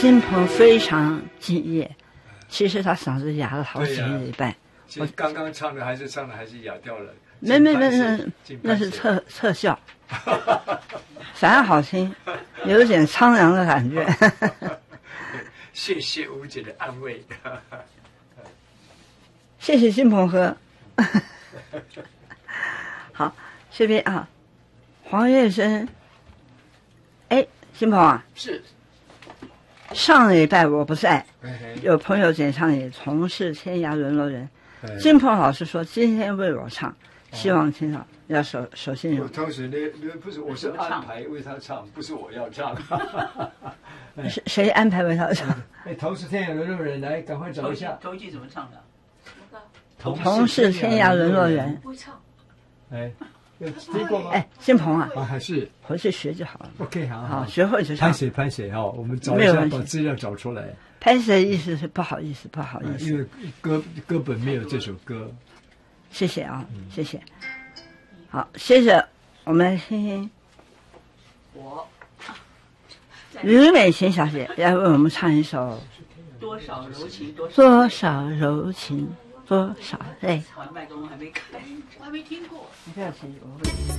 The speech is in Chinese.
金鹏非常敬业，其实他嗓子哑了好几个礼拜。 其实刚刚唱的还是哑掉了。 没，那是特效，反而好听，有点苍凉的感觉。 谢谢吴姐的安慰。 谢谢金鹏哥。好，这边啊，黄月生。哎，金鹏啊， 是。 上个礼拜我不在，有朋友点唱也从是天涯沦落人。金鹏老师说今天为我唱，希望听到。要首先有。 当时那不是我是安排为他唱，不是我要唱。 谁安排为他唱？ 哎，同是天涯沦落人，来赶快找一下。 头一句怎么唱的？ 同是天涯沦落人。 不会唱。 哎。有听过吗？ 哎，金鹏啊， 还是回去学就好了。 OK， 好， 学会就唱。 拍谁哈，我们找一下，把资料找出来。 拍谁的意思是不好意思， 因为歌本没有这首歌。 谢谢啊，谢谢。好，接着我们来听听吕美琴小姐要为我们唱一首 《多少柔情多少柔情多少泪》。 麦克风还没开，我还没听过。 你不要急，我会。